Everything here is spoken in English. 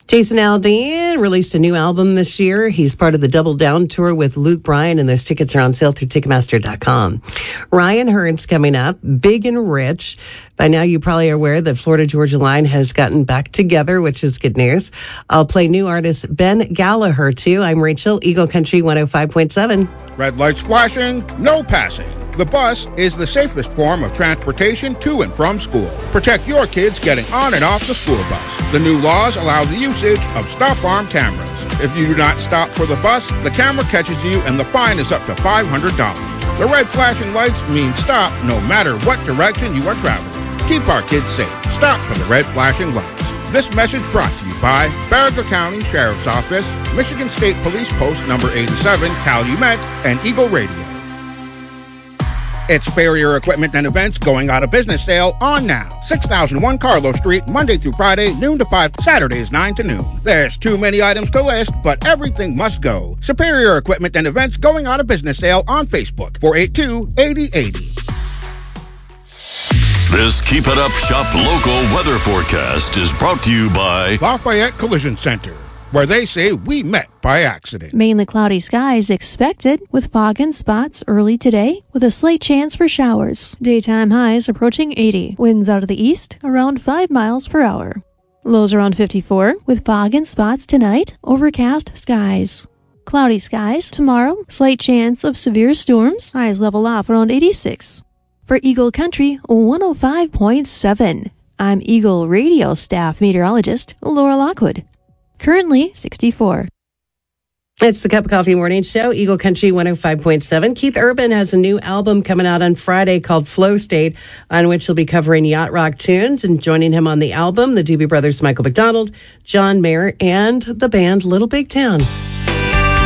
Jason Aldean released a new album this year. He's part of the Double Down tour with Luke Bryan, and those tickets are on sale through Ticketmaster.com. Ryan Hurd's coming up, Big and Rich. By now, you probably are aware that Florida Georgia Line has gotten back together, which is good news. I'll play new artist Ben Gallagher, too. I'm Rachel, Eagle Country 105.7. Red lights flashing, no passing. The bus is the safest form of transportation to and from school. Protect your kids getting on and off the school bus. The new laws allow the usage of stop arm cameras. If you do not stop for the bus, the camera catches you and the fine is up to $500. The red flashing lights mean stop no matter what direction you are traveling. Keep our kids safe. Stop for the red flashing lights. This message brought to you by Barraga County Sheriff's Office, Michigan State Police Post number 87, Calumet, and Eagle Radio. It's Farrier Equipment and Events going out of business sale on now. 6001 Carlo Street, Monday through Friday, noon to 5, Saturdays 9 to noon. There's too many items to list, but everything must go. Superior Equipment and Events going out of business sale on Facebook, 482-8080. This Keep It Up Shop local weather forecast is brought to you by Lafayette Collision Center, where they say we met by accident. Mainly cloudy skies expected with fog and spots early today with a slight chance for showers. Daytime highs approaching 80. Winds out of the east around 5 miles per hour. Lows around 54 with fog and spots tonight. Overcast skies. Cloudy skies tomorrow. Slight chance of severe storms. Highs level off around 86. For Eagle Country 105.7. I'm Eagle Radio staff meteorologist Laura Lockwood. Currently 64. It's the Cup of Coffee Morning Show, Eagle Country 105.7. Keith Urban has a new album coming out on Friday called Flow State, on which he'll be covering yacht rock tunes. And joining him on the album, the Doobie Brothers, Michael McDonald, John Mayer, and the band Little Big Town.